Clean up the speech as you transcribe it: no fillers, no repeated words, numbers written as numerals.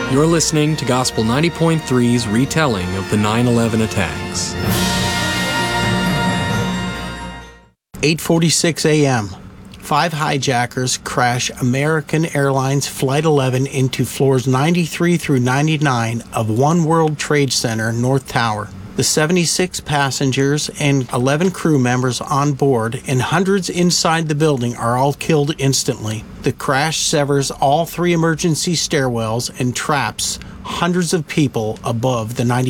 You're listening to Gospel 90.3's retelling of the 9/11 attacks. 8:46 a.m. 5 hijackers crash American Airlines Flight 11 into floors 93 through 99 of One World Trade Center North Tower. The 76 passengers and 11 crew members on board and hundreds inside the building are all killed instantly. The crash severs all 3 emergency stairwells and traps hundreds of people above the 90